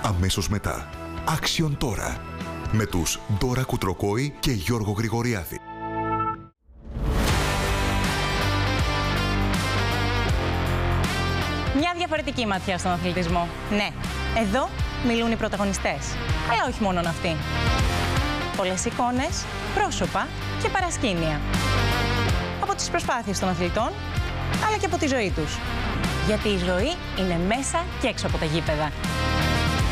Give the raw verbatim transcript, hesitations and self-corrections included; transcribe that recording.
αμέσως μετά. Άξιον τώρα. Με τους Ντόρα Κουτροκόη και Γιώργο Γρηγοριάδη. Μια διαφορετική ματιά στον αθλητισμό. Ναι, εδώ μιλούν οι πρωταγωνιστές. Αλλά όχι μόνον αυτοί. Πολλές εικόνες, πρόσωπα και παρασκήνια. Από τις προσπάθειες των αθλητών, αλλά και από τη ζωή τους. Γιατί η ζωή είναι μέσα και έξω από τα γήπεδα.